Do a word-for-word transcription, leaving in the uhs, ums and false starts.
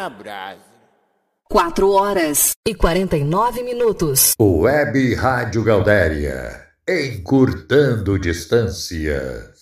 abraço. Quatro horas e quarenta e nove minutos. Web Rádio Gaudéria, encurtando distância.